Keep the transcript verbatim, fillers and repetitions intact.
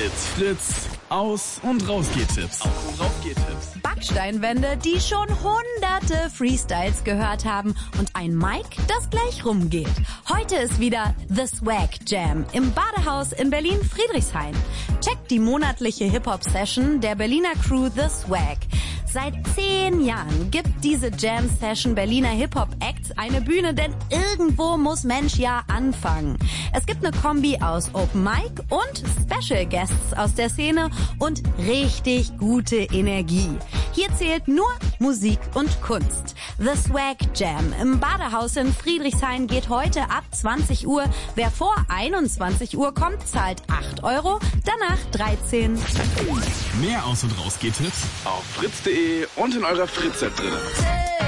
It's Fritz Aus- und Rausgehtipps. Aus- und Rausgehtipps. Backsteinwände, die schon hunderte Freestyles gehört haben und ein Mic, das gleich rumgeht. Heute ist wieder The Swag Jam im Badehaus in Berlin-Friedrichshain. Checkt die monatliche Hip-Hop-Session der Berliner Crew The Swag. Seit zehn Jahren gibt diese Jam-Session Berliner Hip-Hop-Acts eine Bühne, denn irgendwo muss Mensch ja anfangen. Es gibt eine Kombi aus Open Mic und Special Guests aus der Szene und richtig gute Energie. Hier zählt nur Musik und Kunst. The Swag Jam im Badehaus in Friedrichshain geht heute ab zwanzig Uhr. Wer vor einundzwanzig Uhr kommt, zahlt acht Euro, danach dreizehn. Mehr Aus- und Rausgehtipps auf fritz punkt de und in eurer Fritz-App drin.